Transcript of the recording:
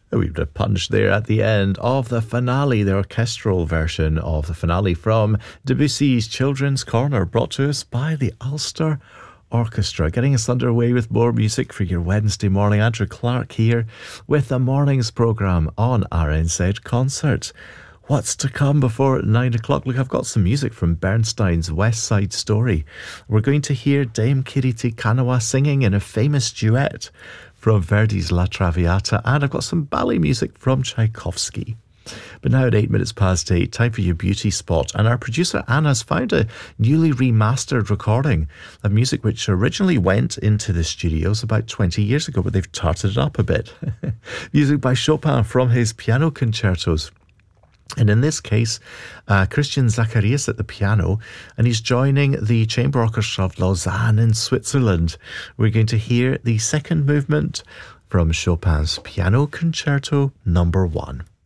A wee bit of punch there at the end of the finale, the orchestral version of the finale from Debussy's Children's Corner, brought to us by the Ulster Orchestra. Getting us underway with more music for your Wednesday morning. Andrew Clark here with the morning's programme on RNZ Concert. What's to come before 9 o'clock? Look, I've got some music from Bernstein's West Side Story. We're going to hear Dame Kiriti Kanawa singing in a famous duet from Verdi's La Traviata, and I've got some ballet music from Tchaikovsky. But now at 8 minutes past 8, time for your beauty spot. And our producer Anna's found a newly remastered recording of music which originally went into the studios about 20 years ago, but they've tarted it up a bit. Music by Chopin from his piano concertos. And in this case, Christian Zacharias at the piano, and he's joining the Chamber Orchestra of Lausanne in Switzerland. We're going to hear the second movement from Chopin's Piano Concerto No. 1.